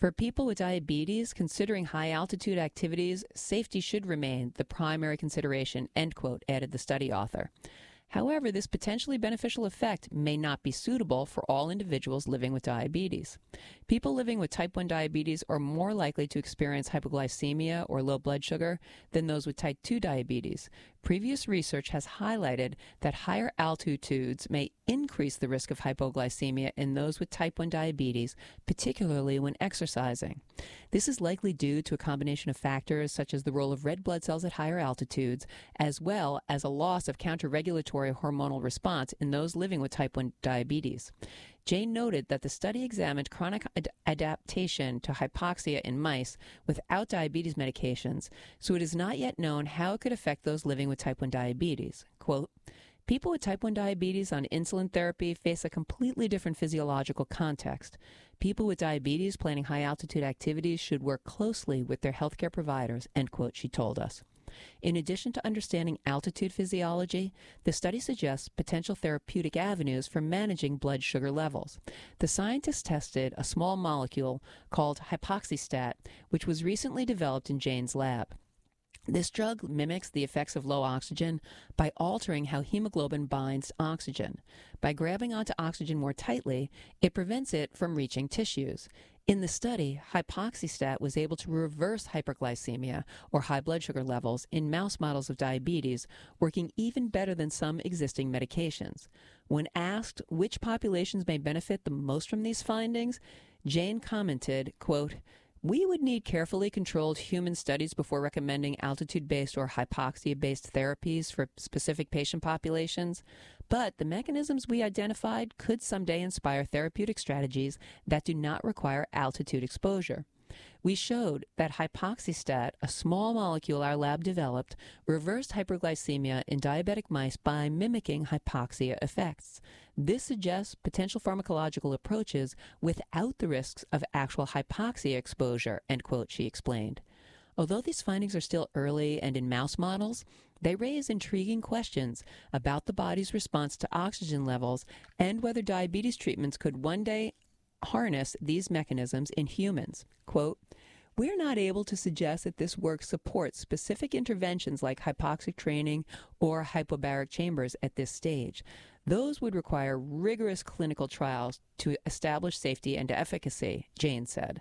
For people with diabetes, considering high-altitude activities, safety should remain the primary consideration, end quote, added the study author. However, this potentially beneficial effect may not be suitable for all individuals living with diabetes. People living with type 1 diabetes are more likely to experience hypoglycemia or low blood sugar than those with type 2 diabetes. Previous research has highlighted that higher altitudes may increase the risk of hypoglycemia in those with type 1 diabetes, particularly when exercising. This is likely due to a combination of factors such as the role of red blood cells at higher altitudes, as well as a loss of counter-regulatory hormonal response in those living with type 1 diabetes. Jane noted that the study examined chronic adaptation to hypoxia in mice without diabetes medications, so it is not yet known how it could affect those living with type 1 diabetes. Quote, people with type 1 diabetes on insulin therapy face a completely different physiological context. People with diabetes planning high-altitude activities should work closely with their healthcare providers, end quote, she told us. In addition to understanding altitude physiology, the study suggests potential therapeutic avenues for managing blood sugar levels. The scientists tested a small molecule called hypoxistat, which was recently developed in Jane's lab. This drug mimics the effects of low oxygen by altering how hemoglobin binds to oxygen. By grabbing onto oxygen more tightly, it prevents it from reaching tissues. In the study, hypoxistat was able to reverse hyperglycemia, or high blood sugar levels, in mouse models of diabetes, working even better than some existing medications. When asked which populations may benefit the most from these findings, Jane commented, quote, we would need carefully controlled human studies before recommending altitude-based or hypoxia-based therapies for specific patient populations, but the mechanisms we identified could someday inspire therapeutic strategies that do not require altitude exposure. We showed that hypoxistat, a small molecule our lab developed, reversed hyperglycemia in diabetic mice by mimicking hypoxia effects. This suggests potential pharmacological approaches without the risks of actual hypoxia exposure, end quote, she explained. Although these findings are still early and in mouse models, they raise intriguing questions about the body's response to oxygen levels and whether diabetes treatments could one day harness these mechanisms in humans. Quote, we're not able to suggest that this work supports specific interventions like hypoxic training or hypobaric chambers at this stage. Those would require rigorous clinical trials to establish safety and efficacy, Jane said.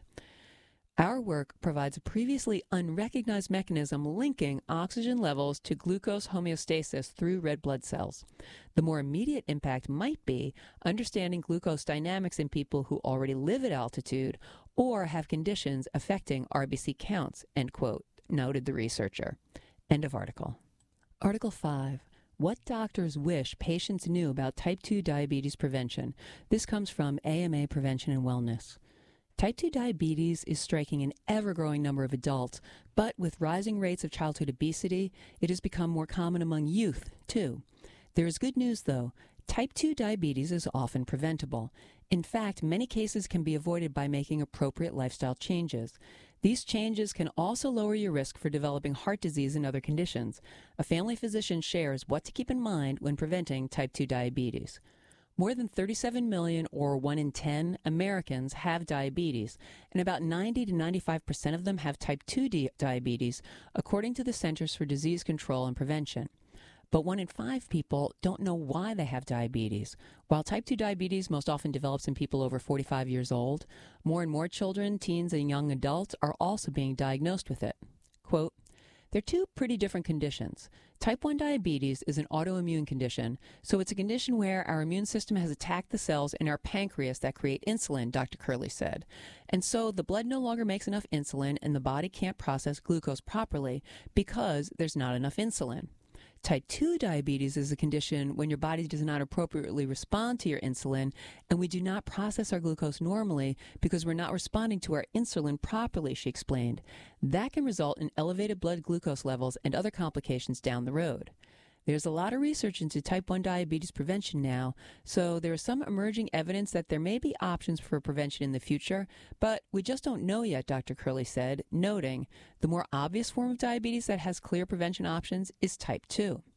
Our work provides a previously unrecognized mechanism linking oxygen levels to glucose homeostasis through red blood cells. The more immediate impact might be understanding glucose dynamics in people who already live at altitude or have conditions affecting RBC counts, end quote, noted the researcher. End of article. Article 5. What doctors wish patients knew about type 2 diabetes prevention. This comes from AMA Prevention and Wellness. Type 2 diabetes is striking an ever-growing number of adults, but with rising rates of childhood obesity, it has become more common among youth, too. There is good news, though. Type 2 diabetes is often preventable. In fact, many cases can be avoided by making appropriate lifestyle changes. These changes can also lower your risk for developing heart disease and other conditions. A family physician shares what to keep in mind when preventing type 2 diabetes. More than 37 million, or 1 in 10, Americans have diabetes, and about 90 to 95% of them have type 2 diabetes, according to the Centers for Disease Control and Prevention. But 1 in 5 people don't know why they have diabetes. While type 2 diabetes most often develops in people over 45 years old, more and more children, teens, and young adults are also being diagnosed with it. Quote, they're two pretty different conditions. Type 1 diabetes is an autoimmune condition, so it's a condition where our immune system has attacked the cells in our pancreas that create insulin, Dr. Curley said. And so the blood no longer makes enough insulin and the body can't process glucose properly because there's not enough insulin. Type 2 diabetes is a condition when your body does not appropriately respond to your insulin, and we do not process our glucose normally because we're not responding to our insulin properly, she explained. That can result in elevated blood glucose levels and other complications down the road. There's a lot of research into type 1 diabetes prevention now, so there is some emerging evidence that there may be options for prevention in the future, but we just don't know yet, Dr. Curley said, noting the more obvious form of diabetes that has clear prevention options is type 2.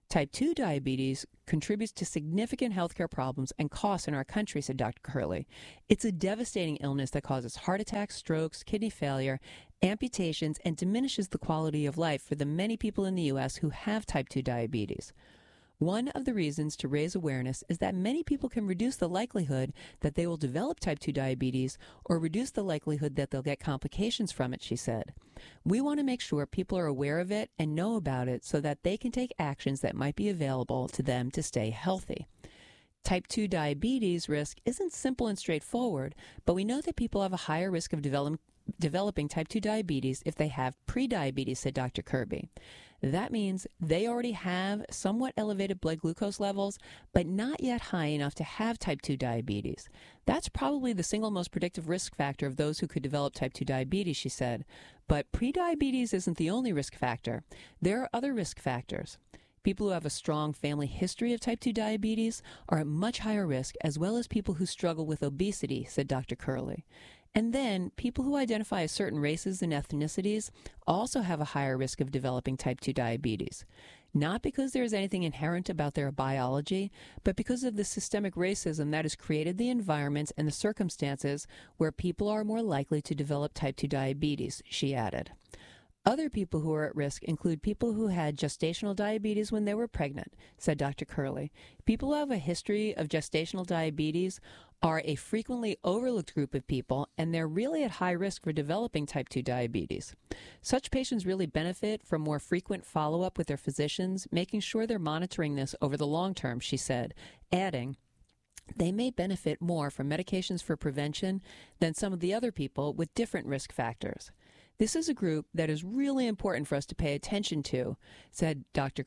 Type 2 diabetes contributes to significant healthcare problems and costs in our country, said Dr. Curley. It's a devastating illness that causes heart attacks, strokes, kidney failure, amputations, and diminishes the quality of life for the many people in the U.S. who have type 2 diabetes. One of the reasons to raise awareness is that many people can reduce the likelihood that they will develop type 2 diabetes or reduce the likelihood that they'll get complications from it, she said. We want to make sure people are aware of it and know about it so that they can take actions that might be available to them to stay healthy. Type 2 diabetes risk isn't simple and straightforward, but we know that people have a higher risk of developing type 2 diabetes if they have prediabetes, said Dr. Kirby. That means they already have somewhat elevated blood glucose levels, but not yet high enough to have type 2 diabetes. That's probably the single most predictive risk factor of those who could develop type 2 diabetes, she said. But prediabetes isn't the only risk factor. There are other risk factors. People who have a strong family history of type 2 diabetes are at much higher risk, as well as people who struggle with obesity, said Dr. Curley. And then, people who identify as certain races and ethnicities also have a higher risk of developing type 2 diabetes. Not because there is anything inherent about their biology, but because of the systemic racism that has created the environments and the circumstances where people are more likely to develop type 2 diabetes, she added. Other people who are at risk include people who had gestational diabetes when they were pregnant, said Dr. Curley. People who have a history of gestational diabetes are a frequently overlooked group of people, and they're really at high risk for developing type 2 diabetes. Such patients really benefit from more frequent follow-up with their physicians, making sure they're monitoring this over the long term, she said, adding, they may benefit more from medications for prevention than some of the other people with different risk factors. This is a group that is really important for us to pay attention to, said Dr.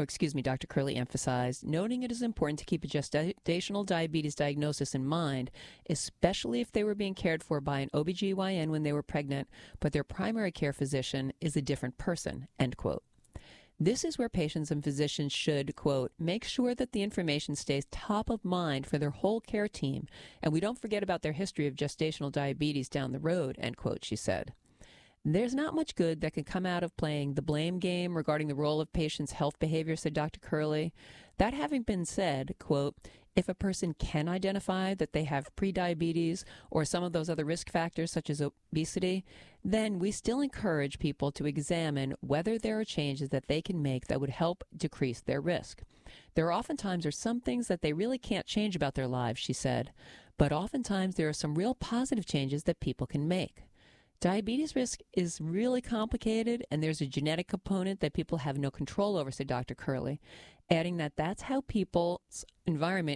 Curley emphasized, noting it is important to keep a gestational diabetes diagnosis in mind, especially if they were being cared for by an OBGYN when they were pregnant, but their primary care physician is a different person, end quote. This is where patients and physicians should, quote, make sure that the information stays top of mind for their whole care team, and we don't forget about their history of gestational diabetes down the road, end quote, she said. There's not much good that can come out of playing the blame game regarding the role of patients' health behavior, said Dr. Curley. That having been said, quote, if a person can identify that they have prediabetes or some of those other risk factors such as obesity, then we still encourage people to examine whether there are changes that they can make that would help decrease their risk. There oftentimes are some things that they really can't change about their lives, she said, but oftentimes there are some real positive changes that people can make. Diabetes risk is really complicated, and there's a genetic component that people have no control over, said Dr. Curley, adding that that's how people's environment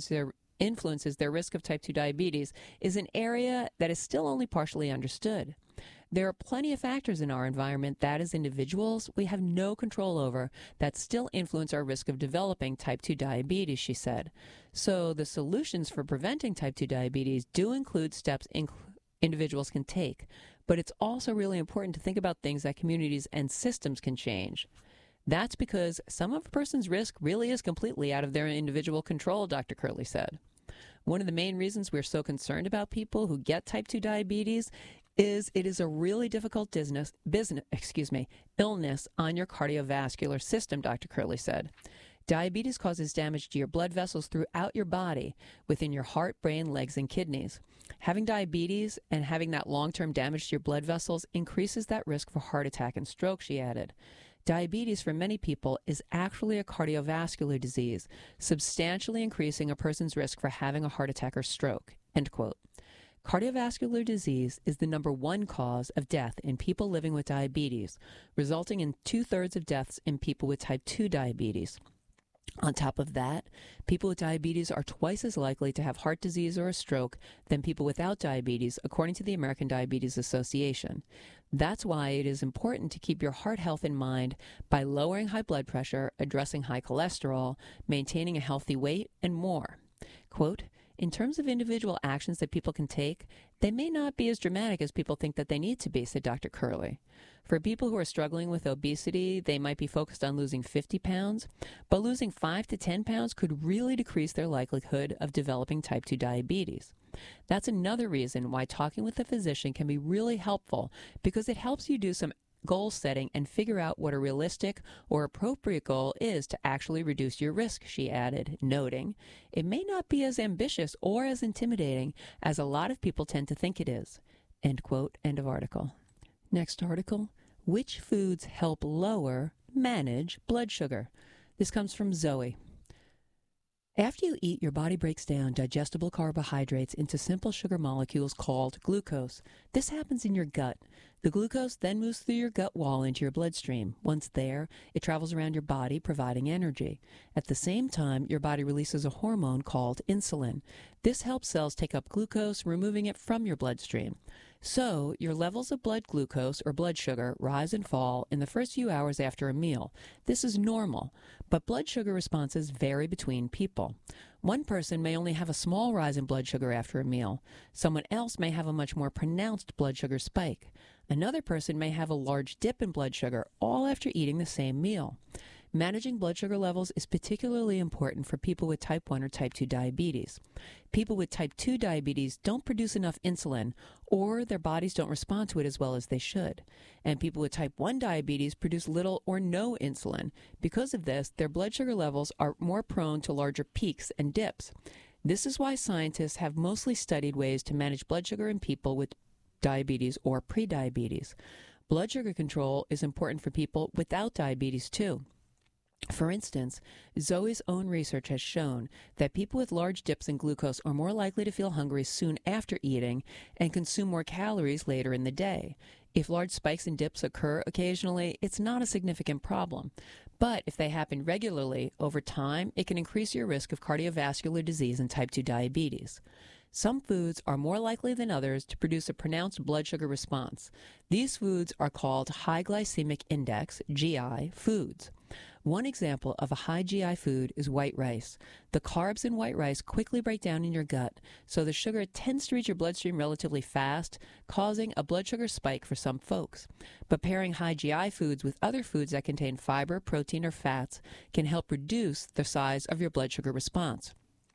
influences their risk of type 2 diabetes is an area that is still only partially understood. There are plenty of factors in our environment that, as individuals, we have no control over that still influence our risk of developing type 2 diabetes, she said. So the solutions for preventing type 2 diabetes do include steps individuals can take, but it's also really important to think about things that communities and systems can change. That's because some of a person's risk really is completely out of their individual control, Dr. Curley said. One of the main reasons we're so concerned about people who get type 2 diabetes is it is a really difficult illness on your cardiovascular system, Dr. Curley said. Diabetes causes damage to your blood vessels throughout your body, within your heart, brain, legs, and kidneys. Having diabetes and having that long-term damage to your blood vessels increases that risk for heart attack and stroke, she added. Diabetes for many people is actually a cardiovascular disease, substantially increasing a person's risk for having a heart attack or stroke, end quote. Cardiovascular disease is the #1 cause of death in people living with diabetes, resulting in 2/3 of deaths in people with type 2 diabetes. On top of that, people with diabetes are twice as likely to have heart disease or a stroke than people without diabetes, according to the American Diabetes Association. That's why it is important to keep your heart health in mind by lowering high blood pressure, addressing high cholesterol, maintaining a healthy weight, and more. Quote, in terms of individual actions that people can take, they may not be as dramatic as people think that they need to be, said Dr. Curley. For people who are struggling with obesity, they might be focused on losing 50 pounds, but losing 5 to 10 pounds could really decrease their likelihood of developing type 2 diabetes. That's another reason why talking with a physician can be really helpful, because it helps you do some goal setting and figure out what a realistic or appropriate goal is to actually reduce your risk, she added, noting, it may not be as ambitious or as intimidating as a lot of people tend to think it is. End quote, end of article. Next article, which foods help manage blood sugar? This comes from Zoe. After you eat, your body breaks down digestible carbohydrates into simple sugar molecules called glucose. This happens in your gut. The glucose then moves through your gut wall into your bloodstream. Once there, it travels around your body, providing energy. At the same time, your body releases a hormone called insulin. This helps cells take up glucose, removing it from your bloodstream. So, your levels of blood glucose or blood sugar rise and fall in the first few hours after a meal. This is normal, but blood sugar responses vary between people. One person may only have a small rise in blood sugar after a meal. Someone else may have a much more pronounced blood sugar spike. Another person may have a large dip in blood sugar, all after eating the same meal. Managing blood sugar levels is particularly important for people with type 1 or type 2 diabetes. People with type 2 diabetes don't produce enough insulin, or their bodies don't respond to it as well as they should. And people with type 1 diabetes produce little or no insulin. Because of this, their blood sugar levels are more prone to larger peaks and dips. This is why scientists have mostly studied ways to manage blood sugar in people with diabetes or prediabetes. Blood sugar control is important for people without diabetes too. For instance, Zoe's own research has shown that people with large dips in glucose are more likely to feel hungry soon after eating and consume more calories later in the day. If large spikes and dips occur occasionally, it's not a significant problem. But if they happen regularly, over time, it can increase your risk of cardiovascular disease and type 2 diabetes. Some foods are more likely than others to produce a pronounced blood sugar response. These foods are called high glycemic index, GI, foods. One example of a high GI food is white rice. The carbs in white rice quickly break down in your gut, so the sugar tends to reach your bloodstream relatively fast, causing a blood sugar spike for some folks. But pairing high GI foods with other foods that contain fiber, protein, or fats can help reduce the size of your blood sugar response.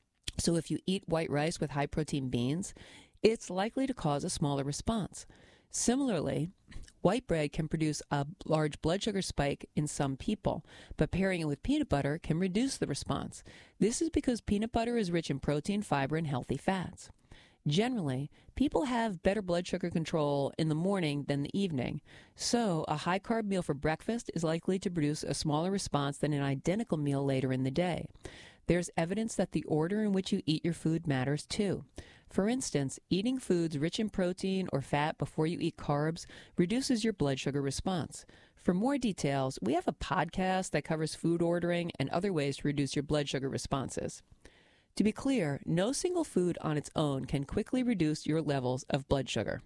So if you eat white rice with high-protein beans, it's likely to cause a smaller response. Similarly, white bread can produce a large blood sugar spike in some people, but pairing it with peanut butter can reduce the response. This is because peanut butter is rich in protein, fiber, and healthy fats. Generally, people have better blood sugar control in the morning than the evening, so a high-carb meal for breakfast is likely to produce a smaller response than an identical meal later in the day. There's evidence that the order in which you eat your food matters too. For instance, eating foods rich in protein or fat before you eat carbs reduces your blood sugar response. For more details, we have a podcast that covers food ordering and other ways to reduce your blood sugar responses. To be clear, no single food on its own can quickly reduce your levels of blood sugar.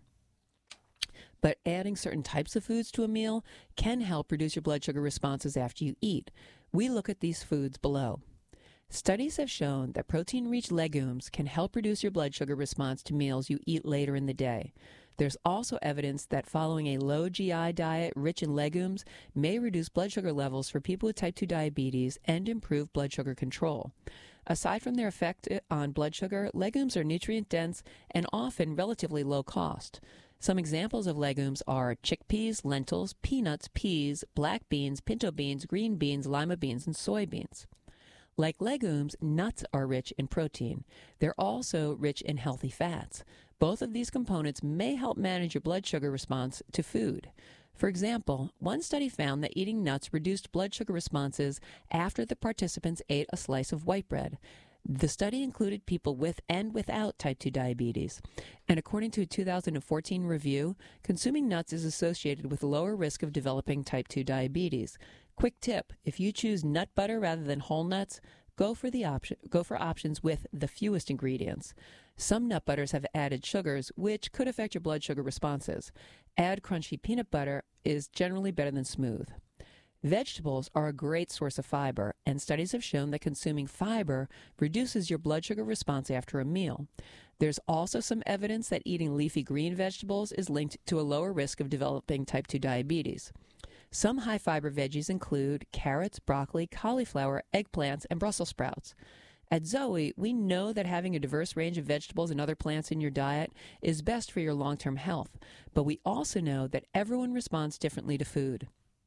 But adding certain types of foods to a meal can help reduce your blood sugar responses after you eat. We look at these foods below. Studies have shown that protein-rich legumes can help reduce your blood sugar response to meals you eat later in the day. There's also evidence that following a low GI diet rich in legumes may reduce blood sugar levels for people with type 2 diabetes and improve blood sugar control. Aside from their effect on blood sugar, legumes are nutrient-dense and often relatively low cost. Some examples of legumes are chickpeas, lentils, peanuts, peas, black beans, pinto beans, green beans, lima beans, and soybeans. Like legumes, nuts are rich in protein. They're also rich in healthy fats. Both of these components may help manage your blood sugar response to food. For example, one study found that eating nuts reduced blood sugar responses after the participants ate a slice of white bread. The study included people with and without type 2 diabetes. And according to a 2014 review, consuming nuts is associated with a lower risk of developing type 2 diabetes. Quick tip, if you choose nut butter rather than whole nuts, go for options with the fewest ingredients. Some nut butters have added sugars, which could affect your blood sugar responses. Add crunchy peanut butter is generally better than smooth. Vegetables are a great source of fiber, and studies have shown that consuming fiber reduces your blood sugar response after a meal. There's also some evidence that eating leafy green vegetables is linked to a lower risk of developing type 2 diabetes. Some high-fiber veggies include carrots, broccoli, cauliflower, eggplants, and Brussels sprouts. At Zoe, we know that having a diverse range of vegetables and other plants in your diet is best for your long-term health, but we also know that everyone responds differently to food.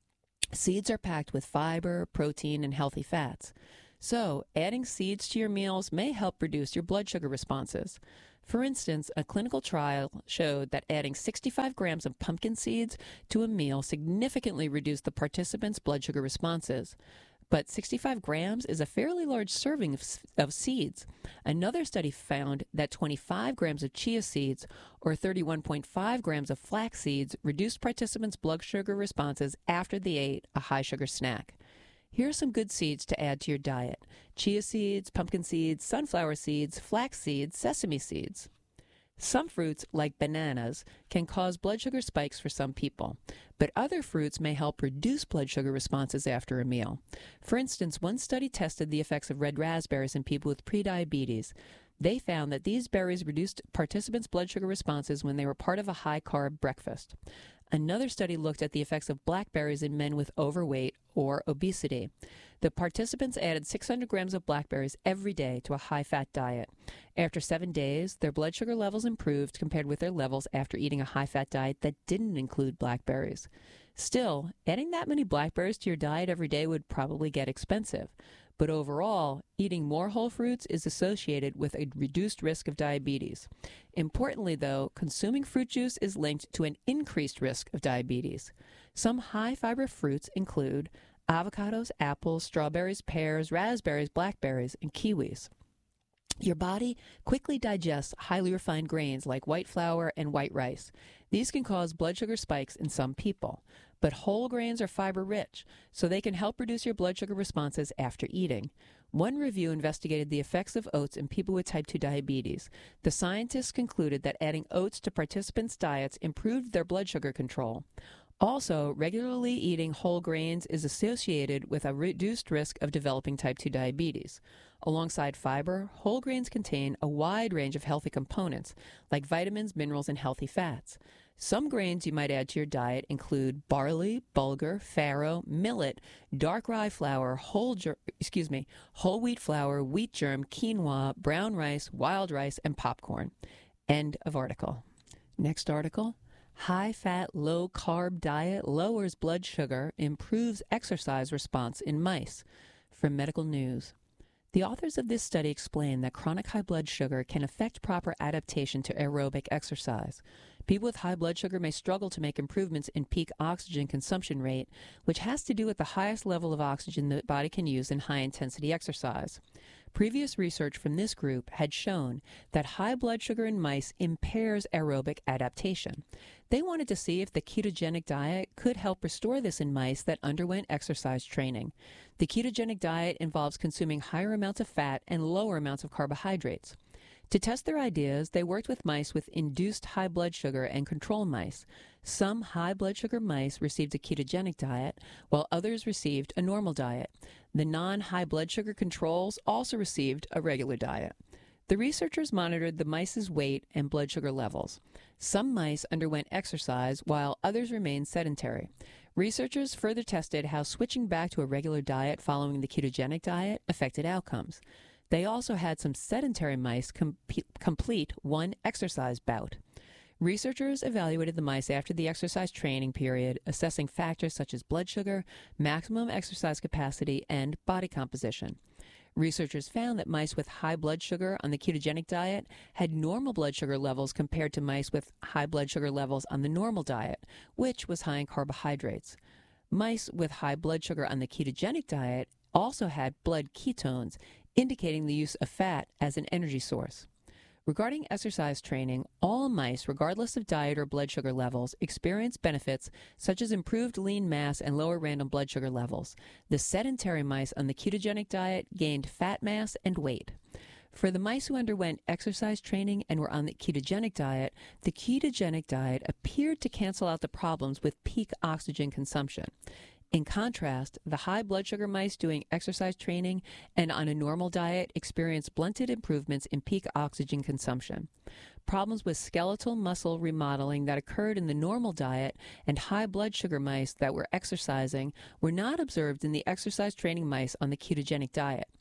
Seeds are packed with fiber, protein, and healthy fats. So, adding seeds to your meals may help reduce your blood sugar responses. For instance, a clinical trial showed that adding 65 grams of pumpkin seeds to a meal significantly reduced the participants' blood sugar responses. But 65 grams is a fairly large serving of seeds. Another study found that 25 grams of chia seeds or 31.5 grams of flax seeds reduced participants' blood sugar responses after they ate a high-sugar snack. Here are some good seeds to add to your diet: chia seeds, pumpkin seeds, sunflower seeds, flax seeds, sesame seeds. Some fruits, like bananas, can cause blood sugar spikes for some people, but other fruits may help reduce blood sugar responses after a meal. For instance, one study tested the effects of red raspberries in people with prediabetes. They found that these berries reduced participants' blood sugar responses when they were part of a high-carb breakfast. Another study looked at the effects of blackberries in men with overweight or obesity. The participants added 600 grams of blackberries every day to a high-fat diet. After 7 days, their blood sugar levels improved compared with their levels after eating a high-fat diet that didn't include blackberries. Still, adding that many blackberries to your diet every day would probably get expensive. But overall, eating more whole fruits is associated with a reduced risk of diabetes. Importantly, though, consuming fruit juice is linked to an increased risk of diabetes. Some high-fiber fruits include avocados, apples, strawberries, pears, raspberries, blackberries, and kiwis. Your body quickly digests highly refined grains like white flour and white rice. These can cause blood sugar spikes in some people. But whole grains are fiber-rich, so they can help reduce your blood sugar responses after eating. One review investigated the effects of oats in people with type 2 diabetes. The scientists concluded that adding oats to participants' diets improved their blood sugar control. Also, regularly eating whole grains is associated with a reduced risk of developing type 2 diabetes. Alongside fiber, whole grains contain a wide range of healthy components, like vitamins, minerals, and healthy fats. Some grains you might add to your diet include barley, bulgur, farro, millet, dark rye flour, whole wheat flour, wheat germ, quinoa, brown rice, wild rice, and popcorn. End of article. Next article. High-fat, low-carb diet lowers blood sugar, improves exercise response in mice. From Medical News. The authors of this study explain that chronic high blood sugar can affect proper adaptation to aerobic exercise. People with high blood sugar may struggle to make improvements in peak oxygen consumption rate, which has to do with the highest level of oxygen the body can use in high-intensity exercise. Previous research from this group had shown that high blood sugar in mice impairs aerobic adaptation. They wanted to see if the ketogenic diet could help restore this in mice that underwent exercise training. The ketogenic diet involves consuming higher amounts of fat and lower amounts of carbohydrates. To test their ideas, they worked with mice with induced high blood sugar and control mice. Some high blood sugar mice received a ketogenic diet, while others received a normal diet. The non-high blood sugar controls also received a regular diet. The researchers monitored the mice's weight and blood sugar levels. Some mice underwent exercise, while others remained sedentary. Researchers further tested how switching back to a regular diet following the ketogenic diet affected outcomes. They also had some sedentary mice complete one exercise bout. Researchers evaluated the mice after the exercise training period, assessing factors such as blood sugar, maximum exercise capacity, and body composition. Researchers found that mice with high blood sugar on the ketogenic diet had normal blood sugar levels compared to mice with high blood sugar levels on the normal diet, which was high in carbohydrates. Mice with high blood sugar on the ketogenic diet also had blood ketones, indicating the use of fat as an energy source. Regarding exercise training, all mice, regardless of diet or blood sugar levels, experienced benefits such as improved lean mass and lower random blood sugar levels. The sedentary mice on the ketogenic diet gained fat mass and weight. For the mice who underwent exercise training and were on the ketogenic diet appeared to cancel out the problems with peak oxygen consumption. In contrast, the high blood sugar mice doing exercise training and on a normal diet experienced blunted improvements in peak oxygen consumption. Problems with skeletal muscle remodeling that occurred in the normal diet and high blood sugar mice that were exercising were not observed in the exercise training mice on the ketogenic diet.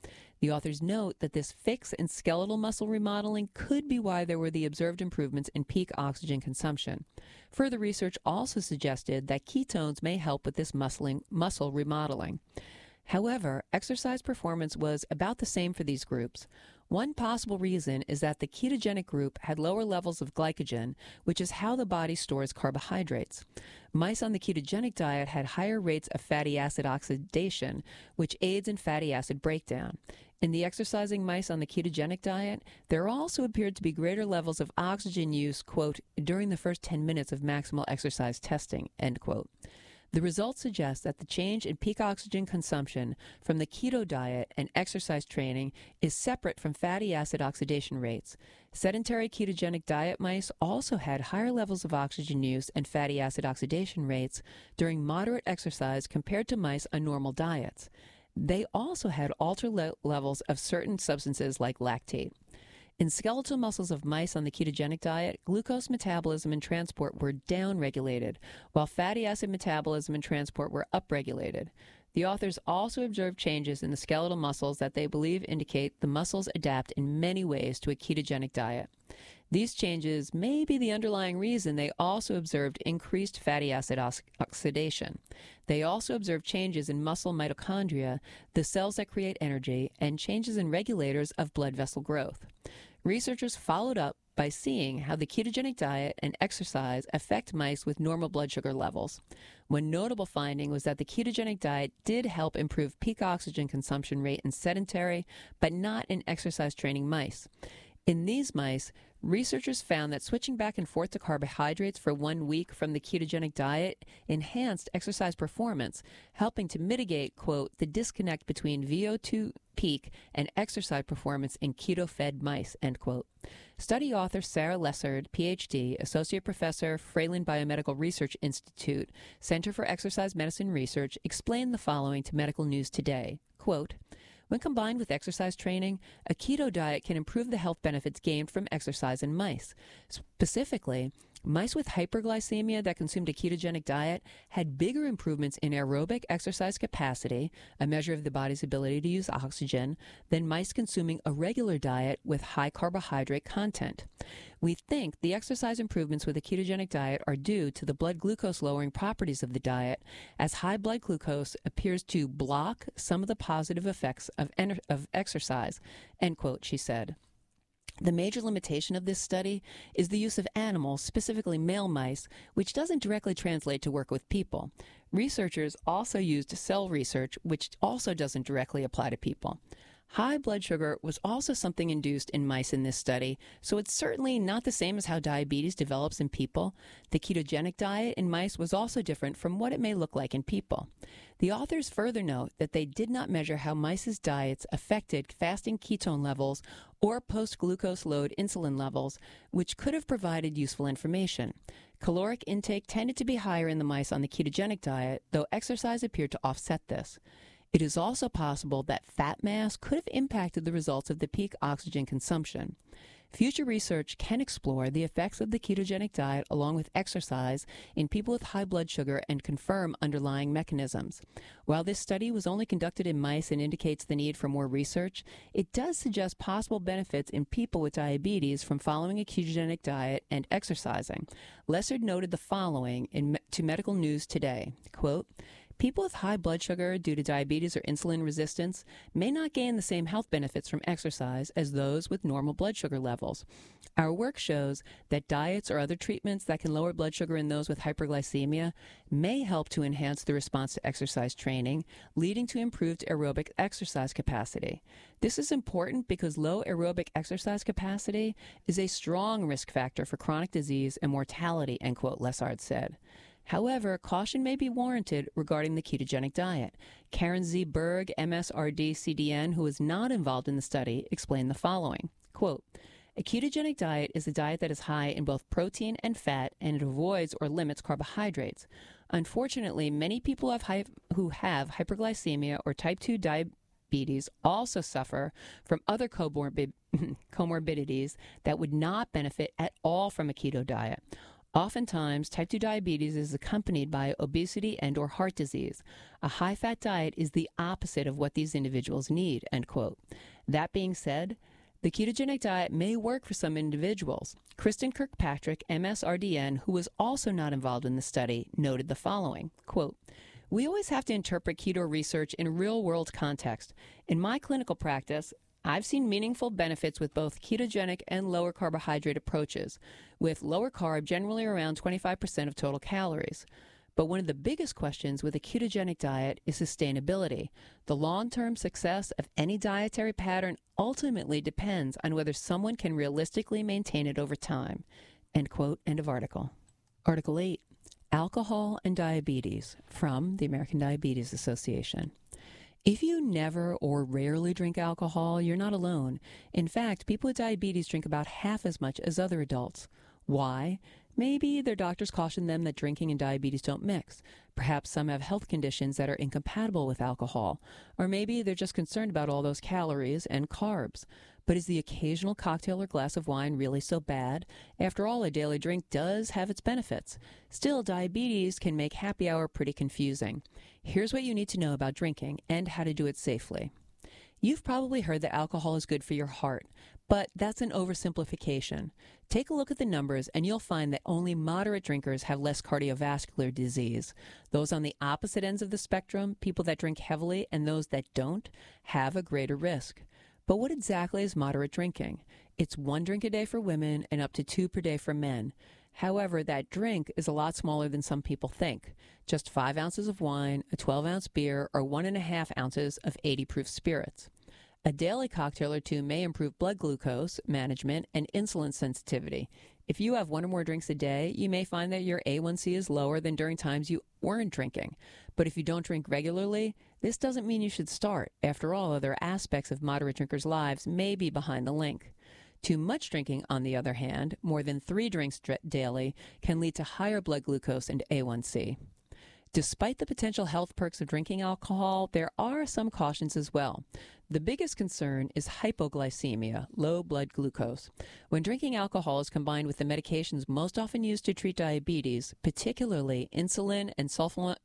The authors note that this fix in skeletal muscle remodeling could be why there were the observed improvements in peak oxygen consumption. Further research also suggested that ketones may help with this muscle remodeling. However, exercise performance was about the same for these groups. One possible reason is that the ketogenic group had lower levels of glycogen, which is how the body stores carbohydrates. Mice on the ketogenic diet had higher rates of fatty acid oxidation, which aids in fatty acid breakdown. In the exercising mice on the ketogenic diet, there also appeared to be greater levels of oxygen use, quote, during the first 10 minutes of maximal exercise testing, end quote. The results suggest that the change in peak oxygen consumption from the keto diet and exercise training is separate from fatty acid oxidation rates. Sedentary ketogenic diet mice also had higher levels of oxygen use and fatty acid oxidation rates during moderate exercise compared to mice on normal diets. They also had altered levels of certain substances like lactate. In skeletal muscles of mice on the ketogenic diet, glucose metabolism and transport were downregulated, while fatty acid metabolism and transport were upregulated. The authors also observed changes in the skeletal muscles that they believe indicate the muscles adapt in many ways to a ketogenic diet. These changes may be the underlying reason they also observed increased fatty acid oxidation. They also observed changes in muscle mitochondria, the cells that create energy, and changes in regulators of blood vessel growth. Researchers followed up by seeing how the ketogenic diet and exercise affect mice with normal blood sugar levels. One notable finding was that the ketogenic diet did help improve peak oxygen consumption rate in sedentary, but not in exercise training mice. In these mice, researchers found that switching back and forth to carbohydrates for 1 week from the ketogenic diet enhanced exercise performance, helping to mitigate, quote, the disconnect between VO2 peak and exercise performance in keto-fed mice, end quote. Study author Sarah Lessard, Ph.D., Associate Professor, Fralin Biomedical Research Institute, Center for Exercise Medicine Research, explained the following to Medical News Today, quote, when combined with exercise training, a keto diet can improve the health benefits gained from exercise in mice. Specifically, mice with hyperglycemia that consumed a ketogenic diet had bigger improvements in aerobic exercise capacity, a measure of the body's ability to use oxygen, than mice consuming a regular diet with high carbohydrate content. We think the exercise improvements with a ketogenic diet are due to the blood glucose lowering properties of the diet, as high blood glucose appears to block some of the positive effects of exercise, end quote, she said. The major limitation of this study is the use of animals, specifically male mice, which doesn't directly translate to work with people. Researchers also used cell research, which also doesn't directly apply to people. High blood sugar was also something induced in mice in this study, so it's certainly not the same as how diabetes develops in people. The ketogenic diet in mice was also different from what it may look like in people. The authors further note that they did not measure how mice's diets affected fasting ketone levels or post-glucose load insulin levels, which could have provided useful information. Caloric intake tended to be higher in the mice on the ketogenic diet, though exercise appeared to offset this. It is also possible that fat mass could have impacted the results of the peak oxygen consumption. Future research can explore the effects of the ketogenic diet along with exercise in people with high blood sugar and confirm underlying mechanisms. While this study was only conducted in mice and indicates the need for more research, it does suggest possible benefits in people with diabetes from following a ketogenic diet and exercising. Lessard noted the following to Medical News Today, quote, people with high blood sugar due to diabetes or insulin resistance may not gain the same health benefits from exercise as those with normal blood sugar levels. Our work shows that diets or other treatments that can lower blood sugar in those with hyperglycemia may help to enhance the response to exercise training, leading to improved aerobic exercise capacity. This is important because low aerobic exercise capacity is a strong risk factor for chronic disease and mortality, end quote, Lessard said. However, caution may be warranted regarding the ketogenic diet. Karen Z. Berg, MSRD CDN, who was not involved in the study, explained the following, quote, a ketogenic diet is a diet that is high in both protein and fat, and it avoids or limits carbohydrates. Unfortunately, many people who have hyperglycemia or type 2 diabetes also suffer from other comorbidities that would not benefit at all from a keto diet. Oftentimes, type 2 diabetes is accompanied by obesity and or heart disease. A high-fat diet is the opposite of what these individuals need, end quote. That being said, the ketogenic diet may work for some individuals. Kristen Kirkpatrick, MSRDN, who was also not involved in the study, noted the following, quote, "We always have to interpret keto research in a real-world context. In my clinical practice, I've seen meaningful benefits with both ketogenic and lower carbohydrate approaches, with lower carb generally around 25% of total calories. But one of the biggest questions with a ketogenic diet is sustainability. The long-term success of any dietary pattern ultimately depends on whether someone can realistically maintain it over time." End quote, end of article. Article 8, Alcohol and Diabetes, from the American Diabetes Association. If you never or rarely drink alcohol, you're not alone. In fact, people with diabetes drink about half as much as other adults. Why? Maybe their doctors caution them that drinking and diabetes don't mix. Perhaps some have health conditions that are incompatible with alcohol. Or maybe they're just concerned about all those calories and carbs. But is the occasional cocktail or glass of wine really so bad? After all, a daily drink does have its benefits. Still, diabetes can make happy hour pretty confusing. Here's what you need to know about drinking and how to do it safely. You've probably heard that alcohol is good for your heart, but that's an oversimplification. Take a look at the numbers and you'll find that only moderate drinkers have less cardiovascular disease. Those on the opposite ends of the spectrum, people that drink heavily and those that don't, have a greater risk. But what exactly is moderate drinking? It's 1 drink a day for women and up to 2 per day for men. However, that drink is a lot smaller than some people think. Just 5 ounces of wine, a 12-ounce beer, or 1.5 ounces of 80-proof spirits. A daily cocktail or 2 may improve blood glucose management and insulin sensitivity. If you have 1 or more drinks a day, you may find that your A1C is lower than during times you weren't drinking. But if you don't drink regularly, this doesn't mean you should start. After all, other aspects of moderate drinkers' lives may be behind the link. Too much drinking, on the other hand, more than 3 drinks daily, can lead to higher blood glucose and A1C. Despite the potential health perks of drinking alcohol, there are some cautions as well. The biggest concern is hypoglycemia, low blood glucose. When drinking alcohol is combined with the medications most often used to treat diabetes, particularly insulin and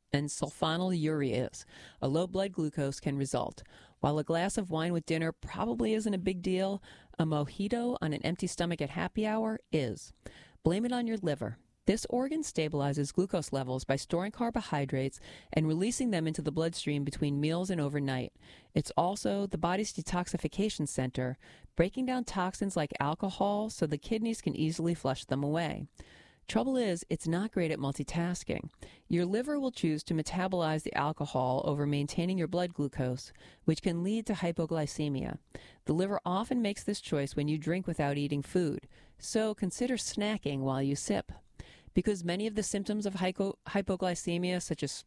sulfonylureas, a low blood glucose can result. While a glass of wine with dinner probably isn't a big deal, a mojito on an empty stomach at happy hour is. Blame it on your liver. This organ stabilizes glucose levels by storing carbohydrates and releasing them into the bloodstream between meals and overnight. It's also the body's detoxification center, breaking down toxins like alcohol so the kidneys can easily flush them away. Trouble is, it's not great at multitasking. Your liver will choose to metabolize the alcohol over maintaining your blood glucose, which can lead to hypoglycemia. The liver often makes this choice when you drink without eating food, so consider snacking while you sip. Because many of the symptoms of hypoglycemia, such as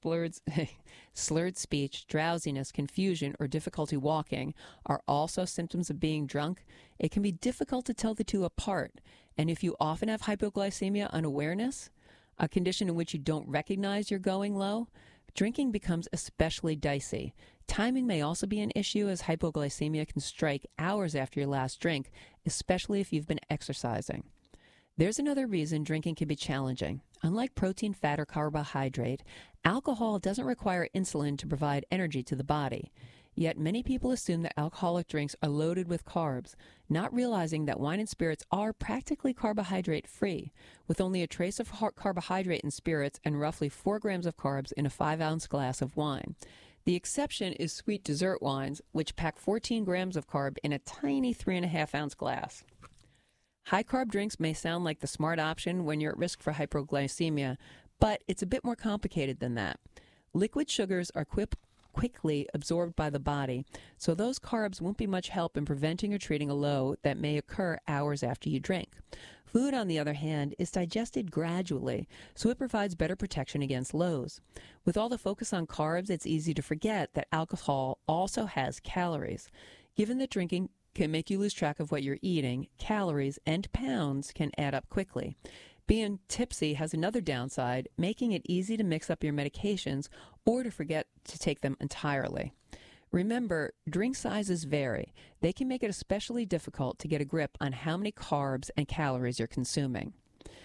slurred speech, drowsiness, confusion, or difficulty walking, are also symptoms of being drunk, it can be difficult to tell the two apart. And if you often have hypoglycemia unawareness, a condition in which you don't recognize you're going low, drinking becomes especially dicey. Timing may also be an issue, as hypoglycemia can strike hours after your last drink, especially if you've been exercising. There's another reason drinking can be challenging. Unlike protein, fat, or carbohydrate, alcohol doesn't require insulin to provide energy to the body. Yet many people assume that alcoholic drinks are loaded with carbs, not realizing that wine and spirits are practically carbohydrate-free, with only a trace of carbohydrate in spirits and roughly 4 grams of carbs in a 5-ounce glass of wine. The exception is sweet dessert wines, which pack 14 grams of carb in a tiny 3.5-ounce glass. High-carb drinks may sound like the smart option when you're at risk for hypoglycemia, but it's a bit more complicated than that. Liquid sugars are quickly absorbed by the body, so those carbs won't be much help in preventing or treating a low that may occur hours after you drink. Food, on the other hand, is digested gradually, so it provides better protection against lows. With all the focus on carbs, it's easy to forget that alcohol also has calories. Given that drinking can make you lose track of what you're eating, calories and pounds can add up quickly. Being tipsy has another downside, making it easy to mix up your medications or to forget to take them entirely. Remember, drink sizes vary. They can make it especially difficult to get a grip on how many carbs and calories you're consuming.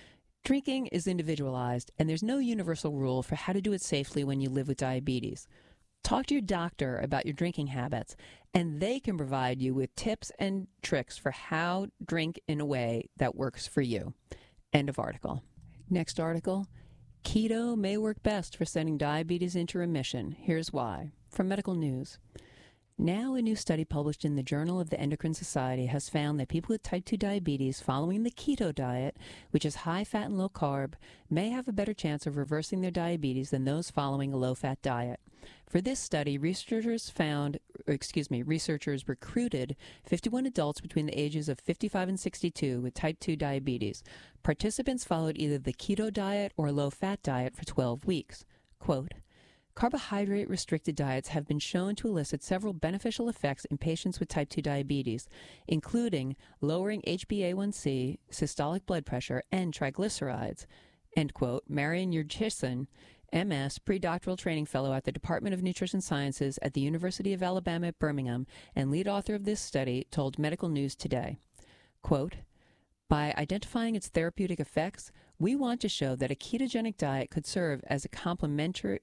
Drinking is individualized, and there's no universal rule for how to do it safely when you live with diabetes. Talk to your doctor about your drinking habits, and they can provide you with tips and tricks for how to drink in a way that works for you. End of article. Next article, keto may work best for sending diabetes into remission. Here's why. From Medical News. Now, a new study published in the Journal of the Endocrine Society has found that people with type 2 diabetes following the keto diet, which is high fat and low carb, may have a better chance of reversing their diabetes than those following a low-fat diet. For this study, researchers recruited 51 adults between the ages of 55 and 62 with type 2 diabetes. Participants followed either the keto diet or low-fat diet for 12 weeks. Quote, carbohydrate-restricted diets have been shown to elicit several beneficial effects in patients with type 2 diabetes, including lowering HbA1c, systolic blood pressure, and triglycerides. End quote. Marion Yurchison, MS, predoctoral training fellow at the Department of Nutrition Sciences at the University of Alabama at Birmingham and lead author of this study, told Medical News Today. Quote, by identifying its therapeutic effects, we want to show that a ketogenic diet could serve as a complementary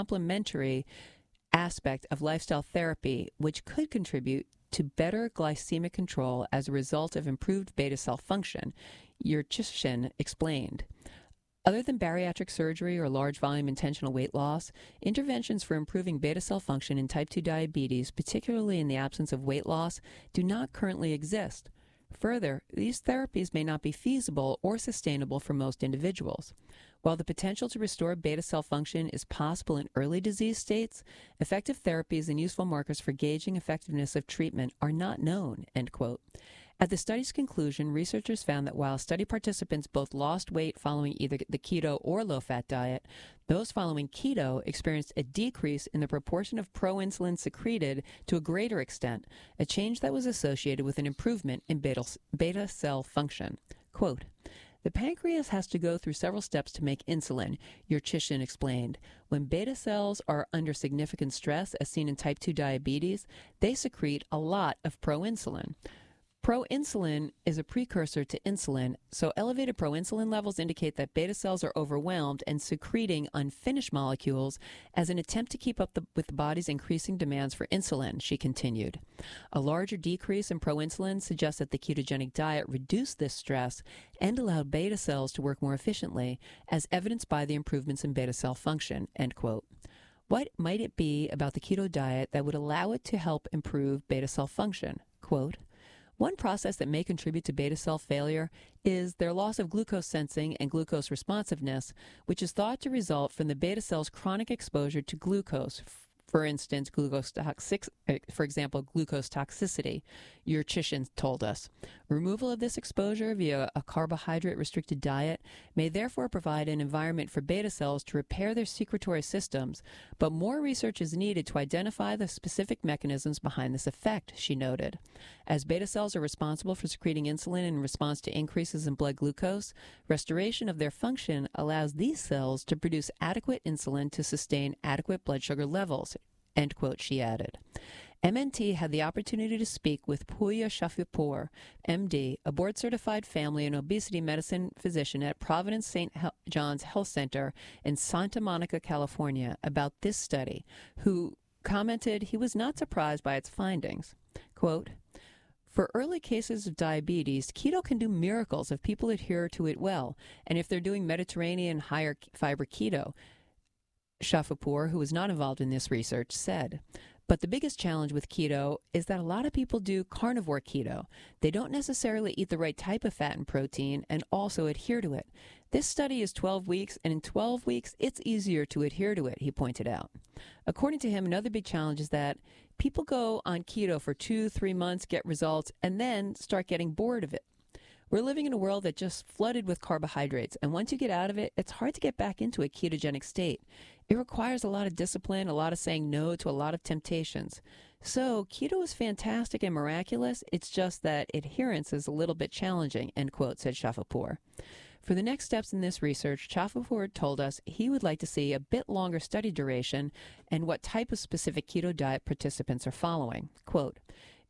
aspect of lifestyle therapy, which could contribute to better glycemic control as a result of improved beta cell function, Yurchison explained. Other than bariatric surgery or large volume intentional weight loss, interventions for improving beta cell function in type 2 diabetes, particularly in the absence of weight loss, do not currently exist. Further, these therapies may not be feasible or sustainable for most individuals. While the potential to restore beta cell function is possible in early disease states, effective therapies and useful markers for gauging effectiveness of treatment are not known, end quote. At the study's conclusion, researchers found that while study participants both lost weight following either the keto or low-fat diet, those following keto experienced a decrease in the proportion of proinsulin secreted to a greater extent, a change that was associated with an improvement in beta cell function. Quote, the pancreas has to go through several steps to make insulin, Yurchison explained. When beta cells are under significant stress, as seen in type 2 diabetes, they secrete a lot of proinsulin. Proinsulin is a precursor to insulin, so elevated proinsulin levels indicate that beta cells are overwhelmed and secreting unfinished molecules as an attempt to keep up with the body's increasing demands for insulin, she continued. A larger decrease in proinsulin suggests that the ketogenic diet reduced this stress and allowed beta cells to work more efficiently, as evidenced by the improvements in beta cell function, end quote. What might it be about the keto diet that would allow it to help improve beta cell function? Quote, one process that may contribute to beta cell failure is their loss of glucose sensing and glucose responsiveness, which is thought to result from the beta cell's chronic exposure to glucose. For instance, glucose toxicity, Yurchison told us. Removal of this exposure via a carbohydrate-restricted diet may therefore provide an environment for beta cells to repair their secretory systems, but more research is needed to identify the specific mechanisms behind this effect, she noted. As beta cells are responsible for secreting insulin in response to increases in blood glucose, restoration of their function allows these cells to produce adequate insulin to sustain adequate blood sugar levels, end quote, she added. MNT had the opportunity to speak with Pooya Shafipour, MD, a board-certified family and obesity medicine physician at Providence St. John's Health Center in Santa Monica, California, about this study, who commented he was not surprised by its findings. Quote, for early cases of diabetes, keto can do miracles if people adhere to it well, and if they're doing Mediterranean higher fiber keto, Shafipour, who was not involved in this research, said. But the biggest challenge with keto is that a lot of people do carnivore keto. They don't necessarily eat the right type of fat and protein and also adhere to it. This study is 12 weeks, and in 12 weeks, it's easier to adhere to it, he pointed out. According to him, another big challenge is that people go on keto for 2-3 months, get results, and then start getting bored of it. We're living in a world that's just flooded with carbohydrates, and once you get out of it, it's hard to get back into a ketogenic state. It requires a lot of discipline, a lot of saying no to a lot of temptations. So keto is fantastic and miraculous. It's just that adherence is a little bit challenging, end quote, said Shafipour. For the next steps in this research, Shafipour told us he would like to see a bit longer study duration and what type of specific keto diet participants are following. Quote,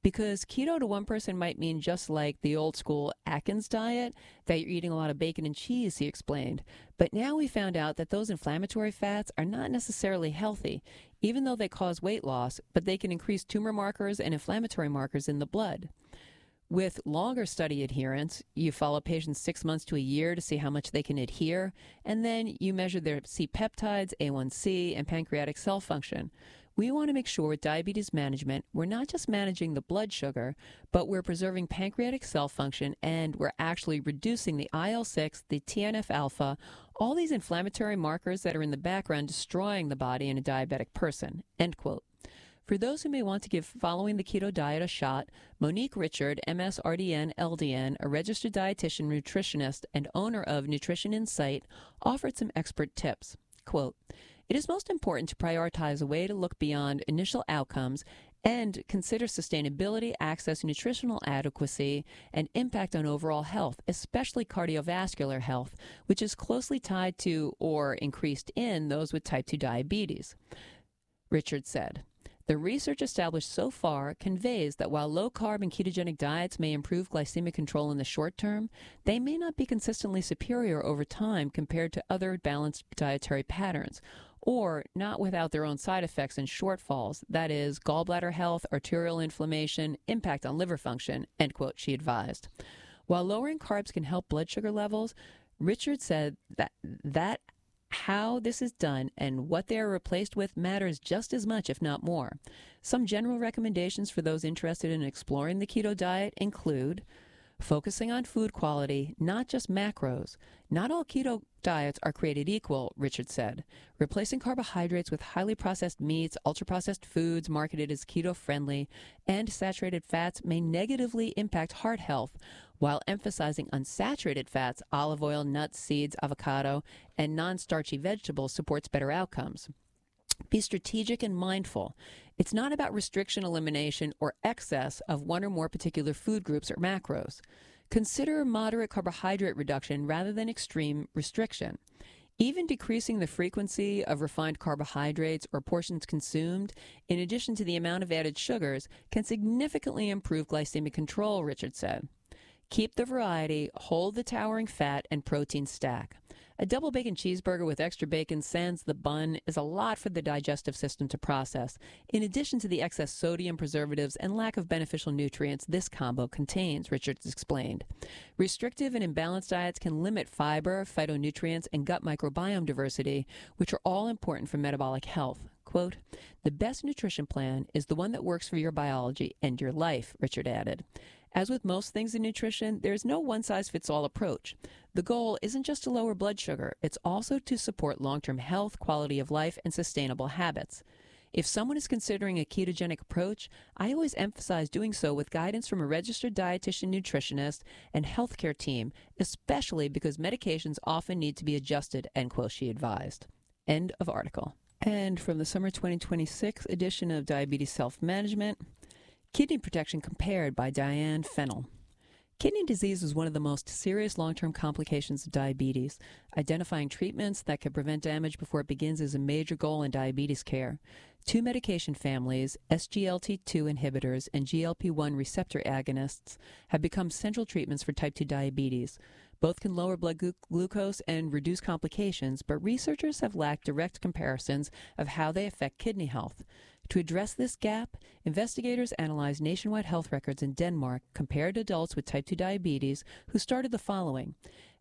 Because keto to one person might mean just like the old school Atkins diet, that you're eating a lot of bacon and cheese, he explained. But now we found out that those inflammatory fats are not necessarily healthy, even though they cause weight loss, but they can increase tumor markers and inflammatory markers in the blood. With longer study adherence, you follow patients 6 months to a year to see how much they can adhere, and then you measure their C-peptides, A1C, and pancreatic cell function. We want to make sure with diabetes management, we're not just managing the blood sugar, but we're preserving pancreatic cell function, and we're actually reducing the IL-6, the TNF-alpha, all these inflammatory markers that are in the background destroying the body in a diabetic person, end quote. For those who may want to give following the keto diet a shot, Monique Richard, MS-RDN, LDN, a registered dietitian, nutritionist, and owner of Nutrition Insight, offered some expert tips. Quote, "It is most important to prioritize a way to look beyond initial outcomes and consider sustainability, access, nutritional adequacy, and impact on overall health, especially cardiovascular health, which is closely tied to or increased in those with type 2 diabetes," Richard said. The research established so far conveys that while low-carb and ketogenic diets may improve glycemic control in the short term, they may not be consistently superior over time compared to other balanced dietary patterns, or not without their own side effects and shortfalls, that is, gallbladder health, arterial inflammation, impact on liver function, end quote, she advised. While lowering carbs can help blood sugar levels, Richard said that how this is done and what they are replaced with matters just as much, if not more. Some general recommendations for those interested in exploring the keto diet include focusing on food quality, not just macros. Not all keto diets are created equal, Richard said. Replacing carbohydrates with highly processed meats, ultra-processed foods marketed as keto-friendly, and saturated fats may negatively impact heart health, while emphasizing unsaturated fats, olive oil, nuts, seeds, avocado, and non-starchy vegetables supports better outcomes. Be strategic and mindful. It's not about restriction, elimination, or excess of one or more particular food groups or macros. Consider moderate carbohydrate reduction rather than extreme restriction. Even decreasing the frequency of refined carbohydrates or portions consumed, in addition to the amount of added sugars, can significantly improve glycemic control, Richard said. Keep the variety, hold the towering fat and protein stack. A double bacon cheeseburger with extra bacon sans the bun is a lot for the digestive system to process, in addition to the excess sodium, preservatives, and lack of beneficial nutrients this combo contains, Richards explained. Restrictive and imbalanced diets can limit fiber, phytonutrients, and gut microbiome diversity, which are all important for metabolic health. Quote, "The best nutrition plan is the one that works for your biology and your life," Richard added. As with most things in nutrition, there is no one-size-fits-all approach. The goal isn't just to lower blood sugar, it's also to support long-term health, quality of life, and sustainable habits. If someone is considering a ketogenic approach, I always emphasize doing so with guidance from a registered dietitian, nutritionist, and healthcare team, especially because medications often need to be adjusted, end quote, she advised. End of article. And from the summer 2026 edition of Diabetes Self-Management, Kidney Protection Compared by Diane Fennell. Kidney disease is one of the most serious long-term complications of diabetes. Identifying treatments that can prevent damage before it begins is a major goal in diabetes care. Two medication families, SGLT2 inhibitors and GLP-1 receptor agonists, have become central treatments for type 2 diabetes. Both can lower blood glucose and reduce complications, but researchers have lacked direct comparisons of how they affect kidney health. To address this gap, investigators analyzed nationwide health records in Denmark, compared adults with type 2 diabetes who started the following: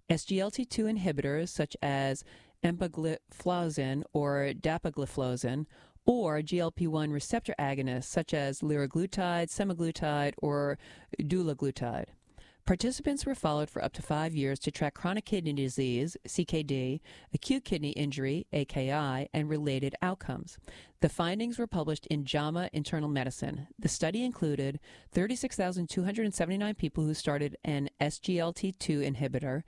SGLT2 inhibitors such as empagliflozin or dapagliflozin, or GLP-1 receptor agonists such as liraglutide, semaglutide, or dulaglutide. Participants were followed for up to 5 years to track chronic kidney disease, CKD, acute kidney injury, AKI, and related outcomes. The findings were published in JAMA Internal Medicine. The study included 36,279 people who started an SGLT2 inhibitor,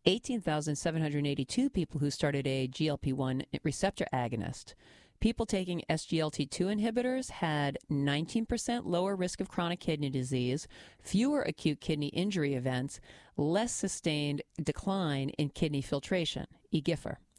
18,782 people who started a GLP-1 receptor agonist. People taking SGLT2 inhibitors had 19% lower risk of chronic kidney disease, fewer acute kidney injury events, less sustained decline in kidney filtration, eGFR.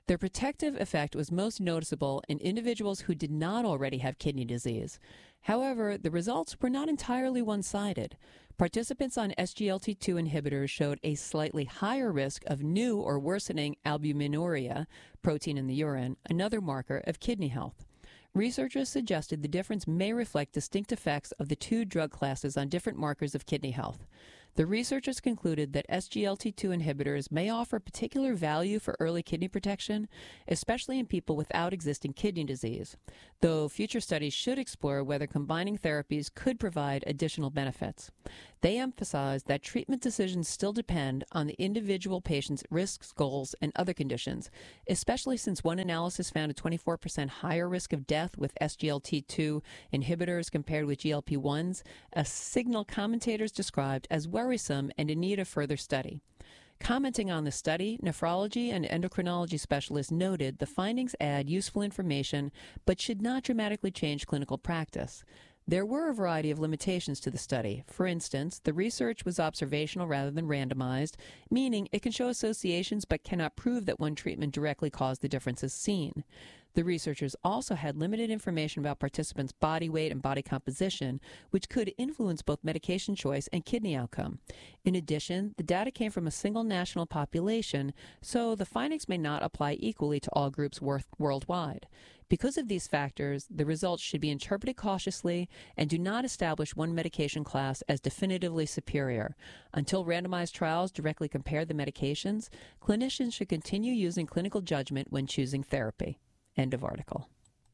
Their protective effect was most noticeable in individuals who did not already have kidney disease. However, the results were not entirely one-sided. Participants on SGLT2 inhibitors showed a slightly higher risk of new or worsening albuminuria, protein in the urine, another marker of kidney health. Researchers suggested the difference may reflect distinct effects of the two drug classes on different markers of kidney health. The researchers concluded that SGLT2 inhibitors may offer particular value for early kidney protection, especially in people without existing kidney disease, though future studies should explore whether combining therapies could provide additional benefits. They emphasized that treatment decisions still depend on the individual patient's risks, goals, and other conditions, especially since one analysis found a 24% higher risk of death with SGLT2 inhibitors compared with GLP-1s, a signal commentators described as worrisome and in need of further study. Commenting on the study, nephrology and endocrinology specialists noted the findings add useful information but should not dramatically change clinical practice. There were a variety of limitations to the study. For instance, the research was observational rather than randomized, meaning it can show associations but cannot prove that one treatment directly caused the differences seen. The researchers also had limited information about participants' body weight and body composition, which could influence both medication choice and kidney outcome. In addition, the data came from a single national population, so the findings may not apply equally to all groups worldwide. Because of these factors, the results should be interpreted cautiously and do not establish one medication class as definitively superior. Until randomized trials directly compare the medications, clinicians should continue using clinical judgment when choosing therapy. End of article.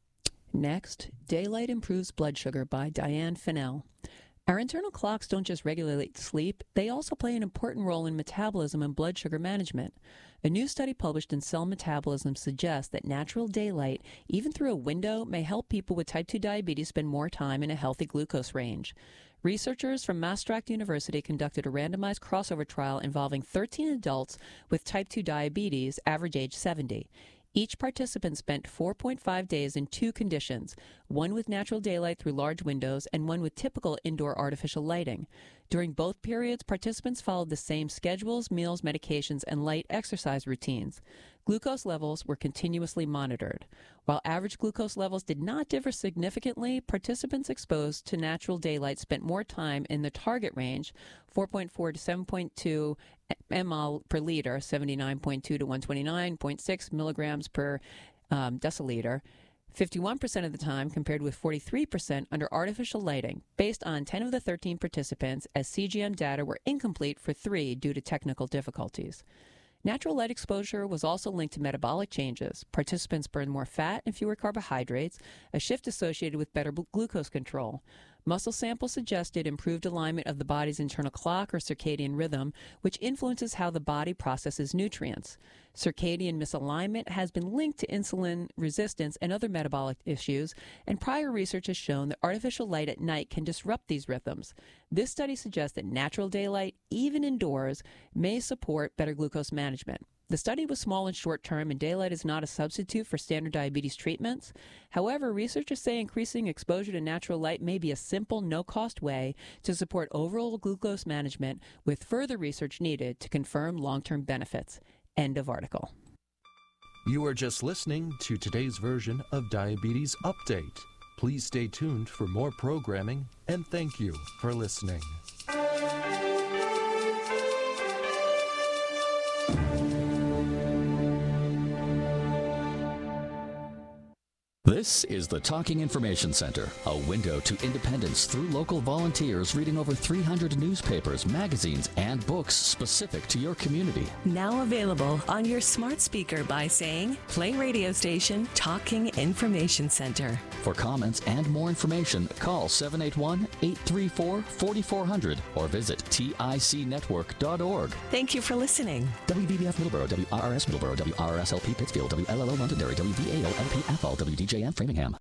Next, Daylight Improves Blood Sugar by Diane Fennell. Our internal clocks don't just regulate sleep, they also play an important role in metabolism and blood sugar management. A new study published in Cell Metabolism suggests that natural daylight, even through a window, may help people with type 2 diabetes spend more time in a healthy glucose range. Researchers from Maastricht University conducted a randomized crossover trial involving 13 adults with type 2 diabetes, average age 70. Each participant spent 4.5 days in two conditions, one with natural daylight through large windows and one with typical indoor artificial lighting. During both periods, participants followed the same schedules, meals, medications, and light exercise routines. Glucose levels were continuously monitored. While average glucose levels did not differ significantly, participants exposed to natural daylight spent more time in the target range, 4.4 to 7.2 ml per liter, 79.2 to 129.6 milligrams per deciliter, 51% of the time compared with 43% under artificial lighting, based on 10 of the 13 participants, as CGM data were incomplete for 3 due to technical difficulties. Natural light exposure was also linked to metabolic changes. Participants burned more fat and fewer carbohydrates, a shift associated with better glucose control. Muscle samples suggested improved alignment of the body's internal clock or circadian rhythm, which influences how the body processes nutrients. Circadian misalignment has been linked to insulin resistance and other metabolic issues, and prior research has shown that artificial light at night can disrupt these rhythms. This study suggests that natural daylight, even indoors, may support better glucose management. The study was small and short-term, and daylight is not a substitute for standard diabetes treatments. However, researchers say increasing exposure to natural light may be a simple, no-cost way to support overall glucose management, with further research needed to confirm long-term benefits. End of article. You are just listening to today's version of Diabetes Update. Please stay tuned for more programming, and thank you for listening. This is the Talking Information Center, a window to independence through local volunteers reading over 300 newspapers, magazines, and books specific to your community. Now available on your smart speaker by saying, play radio station Talking Information Center. For comments and more information, call 781-834-4400 or visit ticnetwork.org. Thank you for listening. WBBF Middleborough, WRRS Middleborough, WRRS-LP Pittsfield, WLLO Londonderry, WVAO-LP Athol, WDJM Framingham.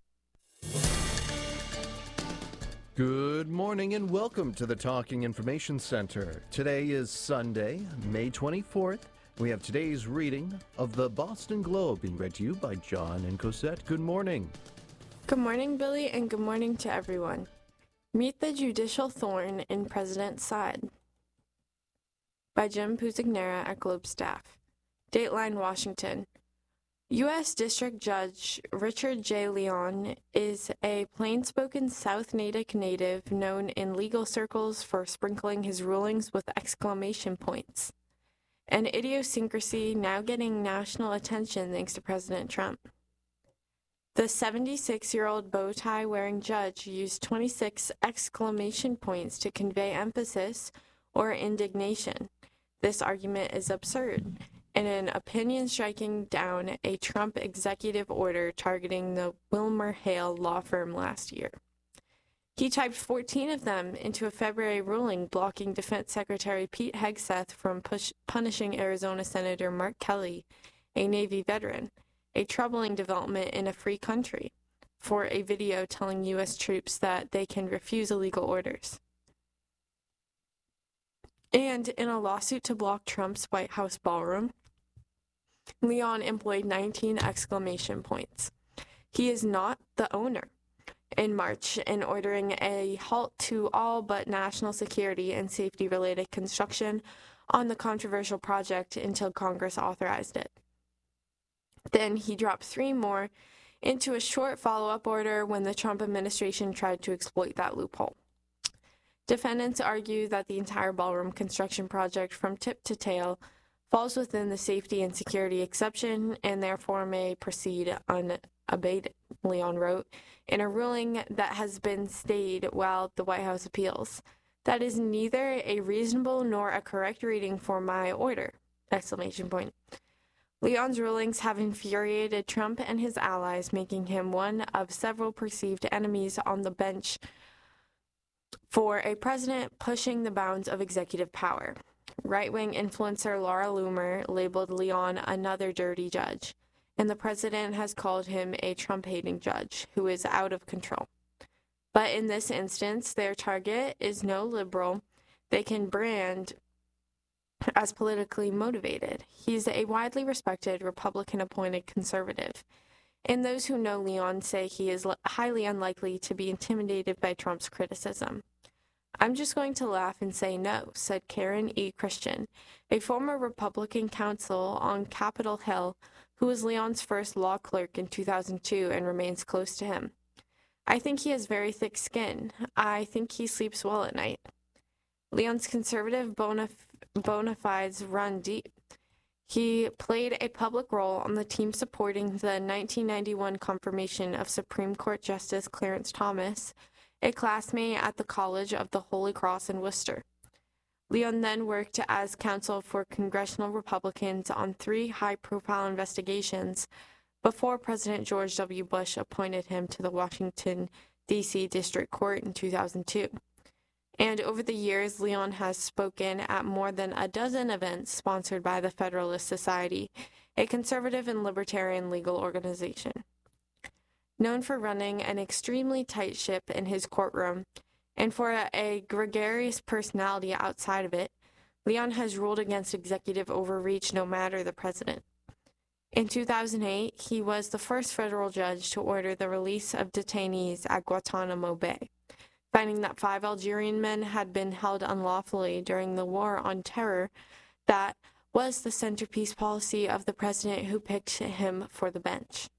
Good morning and welcome to the Talking Information Center. Today is Sunday, May 24th. We have today's reading of the Boston Globe being read to you by John and Cosette. Good morning. Good morning, Billy, and good morning to everyone. Meet the Judicial Thorn in President's Side by Jim Puzignera at Globe Staff. Dateline, Washington. U.S. District Judge Richard J. Leon is a plain-spoken South Natick native known in legal circles for sprinkling his rulings with exclamation points, an idiosyncrasy now getting national attention thanks to President Trump. The 76-year-old bow-tie-wearing judge used 26 exclamation points to convey emphasis or indignation. This argument is absurd. In an opinion striking down a Trump executive order targeting the Wilmer Hale law firm last year. He typed 14 of them into a February ruling blocking Defense Secretary Pete Hegseth from punishing Arizona Senator Mark Kelly, a Navy veteran, a troubling development in a free country, for a video telling U.S. troops that they can refuse illegal orders. And in a lawsuit to block Trump's White House ballroom, Leon employed 19 exclamation points. He is not the owner. In March, in ordering a halt to all but national security and safety-related construction on the controversial project until Congress authorized it. Then he dropped 3 more into a short follow-up order when the Trump administration tried to exploit that loophole. Defendants argue that the entire ballroom construction project from tip to tail falls within the safety and security exception and therefore may proceed unabated, Leon wrote, in a ruling that has been stayed while the White House appeals. That is neither a reasonable nor a correct reading for my order! Exclamation point. Leon's rulings have infuriated Trump and his allies, making him one of several perceived enemies on the bench for a president pushing the bounds of executive power. Right-wing influencer Laura Loomer labeled Leon another dirty judge, and the president has called him a Trump-hating judge who is out of control. But in this instance, their target is no liberal they can brand as politically motivated. He's a widely respected Republican-appointed conservative, and those who know Leon say he is highly unlikely to be intimidated by Trump's criticism. I'm just going to laugh and say no, said Karen E. Christian, a former Republican counsel on Capitol Hill who was Leon's first law clerk in 2002 and remains close to him. I think he has very thick skin. I think he sleeps well at night. Leon's conservative bona fides run deep. He played a public role on the team supporting the 1991 confirmation of Supreme Court Justice Clarence Thomas, a classmate at the College of the Holy Cross in Worcester. Leon then worked as counsel for congressional Republicans on 3 high-profile investigations before President George W. Bush appointed him to the Washington, D.C. District Court in 2002. And over the years, Leon has spoken at more than a dozen events sponsored by the Federalist Society, a conservative and libertarian legal organization. Known for running an extremely tight ship in his courtroom and for a gregarious personality outside of it, Leon has ruled against executive overreach no matter the president. In 2008, he was the first federal judge to order the release of detainees at Guantanamo Bay, finding that 5 Algerian men had been held unlawfully during the war on terror that was the centerpiece policy of the president who picked him for the bench.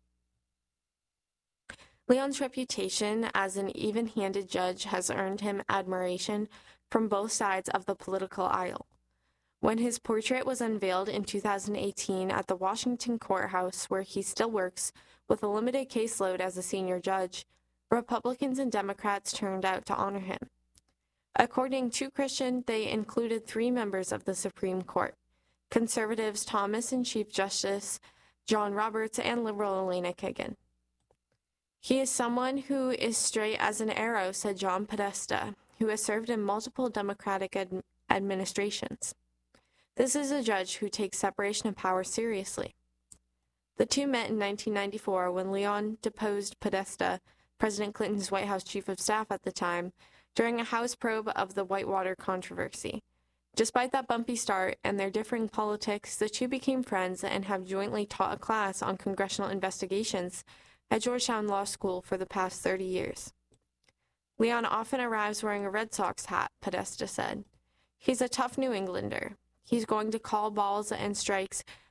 Leon's reputation as an even-handed judge has earned him admiration from both sides of the political aisle. When his portrait was unveiled in 2018 at the Washington courthouse, where he still works with a limited caseload as a senior judge, Republicans and Democrats turned out to honor him. According to Christian, they included 3 members of the Supreme Court: conservatives Thomas and Chief Justice John Roberts and liberal Elena Kagan. He is someone who is straight as an arrow, said John Podesta, who has served in multiple Democratic administrations. This is a judge who takes separation of powers seriously. The two met in 1994 when Leon deposed Podesta, President Clinton's White House chief of staff at the time, during a House probe of the Whitewater controversy. Despite that bumpy start and their differing politics, the two became friends and have jointly taught a class on congressional investigations at Georgetown Law School for the past 30 years. Leon often arrives wearing a Red Sox hat, Podesta said. He's a tough New Englander. He's going to call balls and strikes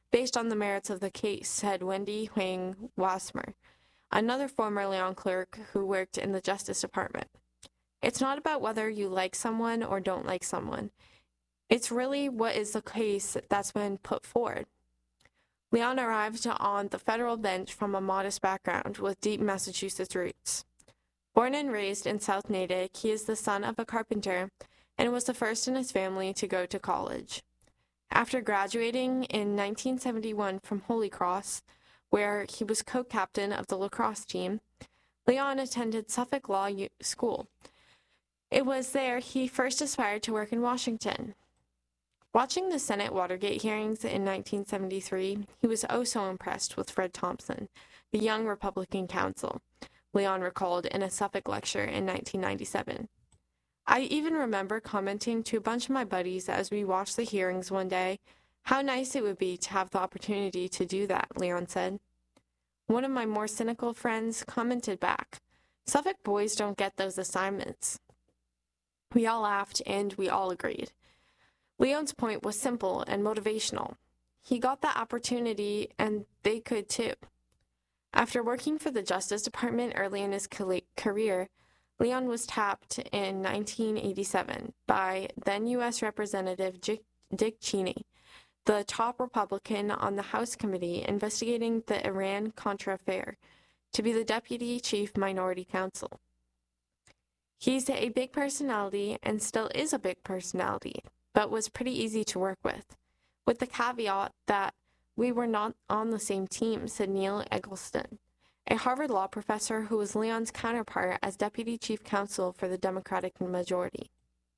based on the merits of the case, said Wendy Huang Wasmer, another former Leon clerk who worked in the Justice Department. It's not about whether you like someone or don't like someone. It's really what is the case that's been put forward. Leon arrived on the federal bench from a modest background with deep Massachusetts roots. Born and raised in South Natick, he is the son of a carpenter and was the first in his family to go to college. After graduating in 1971 from Holy Cross, where he was co-captain of the lacrosse team, Leon attended Suffolk Law School. It was there he first aspired to work in Washington. Watching the Senate Watergate hearings in 1973, he was oh so impressed with Fred Thompson, the young Republican counsel, Leon recalled in a Suffolk lecture in 1997. I even remember commenting to a bunch of my buddies as we watched the hearings one day, how nice it would be to have the opportunity to do that, Leon said. One of my more cynical friends commented back, Suffolk boys don't get those assignments. We all laughed and we all agreed. Leon's point was simple and motivational. He got that opportunity and they could too. After working for the Justice Department early in his career, Leon was tapped in 1987 by then U.S. Representative Dick Cheney, the top Republican on the House Committee investigating the Iran-Contra affair, to be the Deputy Chief Minority Counsel. He's a big personality and still is a big personality, but was pretty easy to work with the caveat that we were not on the same team, said Neil Eggleston, a Harvard law professor who was Leon's counterpart as Deputy Chief Counsel for the Democratic majority.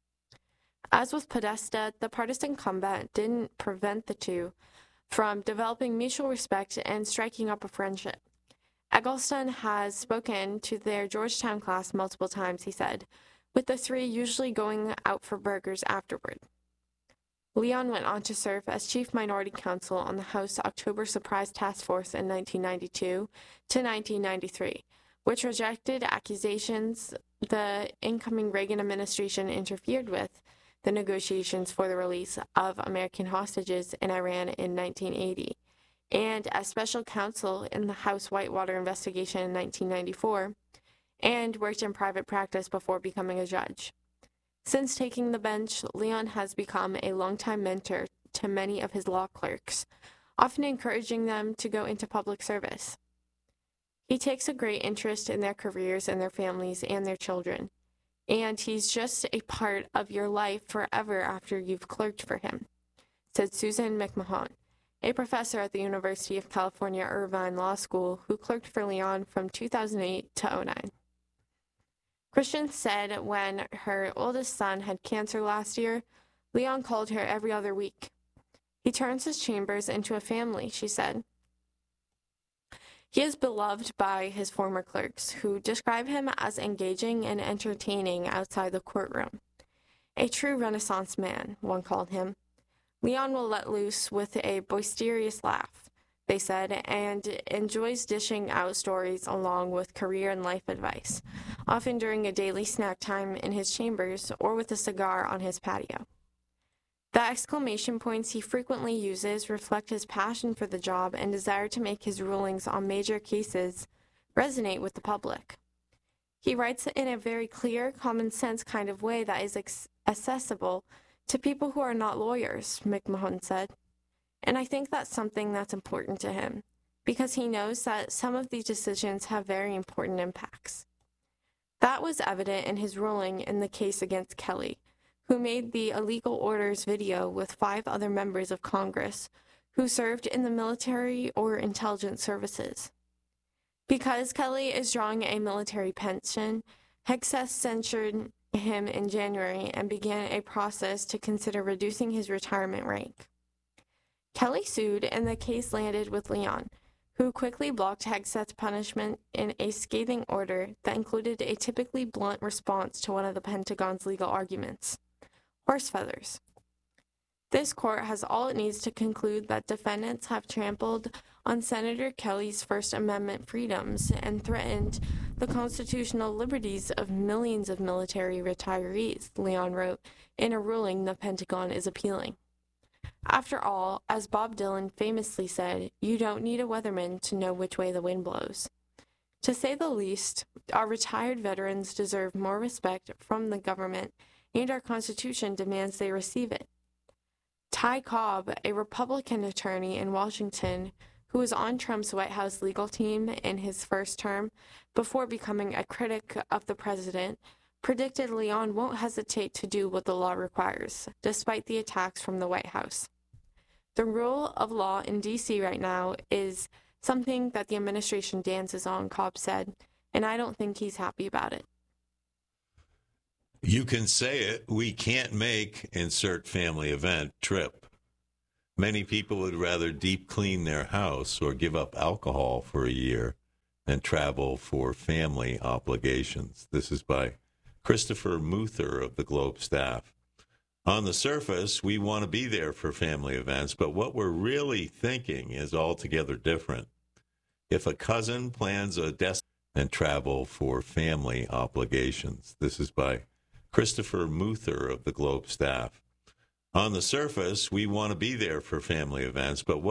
As with Podesta, the partisan combat didn't prevent the two from developing mutual respect and striking up a friendship. Eggleston has spoken to their Georgetown class multiple times, he said, with the three usually going out for burgers afterward. Leon went on to serve as Chief Minority Counsel on the House October Surprise Task Force in 1992 to 1993, which rejected accusations the incoming Reagan administration interfered with the negotiations for the release of American hostages in Iran in 1980, and as special counsel in the House Whitewater investigation in 1994, and worked in private practice before becoming a judge. Since taking the bench, Leon has become a longtime mentor to many of his law clerks, often encouraging them to go into public service. He takes a great interest in their careers and their families and their children, and he's just a part of your life forever after you've clerked for him, said Susan McMahon, a professor at the University of California Irvine Law School who clerked for Leon from 2008 to 2009. Christian said when her oldest son had cancer last year, Leon called her every other week. He turns his chambers into a family, she said. He is beloved by his former clerks, who describe him as engaging and entertaining outside the courtroom. A true Renaissance man, one called him. Leon will let loose with a boisterous laugh, they said, and enjoys dishing out stories along with career and life advice, often during a daily snack time in his chambers or with a cigar on his patio. The exclamation points he frequently uses reflect his passion for the job and desire to make his rulings on major cases resonate with the public. He writes in a very clear, common-sense kind of way that is accessible to people who are not lawyers, McMahon said. And I think that's something that's important to him, because he knows that some of these decisions have very important impacts. That was evident in his ruling in the case against Kelly, who made the illegal orders video with 5 other members of Congress who served in the military or intelligence services. Because Kelly is drawing a military pension, Hegseth censured him in January and began a process to consider reducing his retirement rank. Kelly sued, and the case landed with Leon, who quickly blocked Hegseth's punishment in a scathing order that included a typically blunt response to one of the Pentagon's legal arguments: horse feathers. This court has all it needs to conclude that defendants have trampled on Senator Kelly's First Amendment freedoms and threatened the constitutional liberties of millions of military retirees, Leon wrote in a ruling the Pentagon is appealing. After all, as Bob Dylan famously said, you don't need a weatherman to know which way the wind blows. To say the least, our retired veterans deserve more respect from the government, and our Constitution demands they receive it. Ty Cobb, a Republican attorney in Washington who was on Trump's White House legal team in his first term before becoming a critic of the president, predicted Leon won't hesitate to do what the law requires, despite the attacks from the White House. The rule of law in D.C. right now is something that the administration dances on, Cobb said, and I don't think he's happy about it. You can say it. We can't make insert family event trip. Many people would rather deep clean their house or give up alcohol for a year than travel for family obligations. This is by Christopher Muther of the Globe staff. On the surface, we want to be there for family events, but what we're really thinking is altogether different. If a cousin plans a destination and travel for family obligations. This is by Christopher Muther of the Globe staff. On the surface, we want to be there for family events, but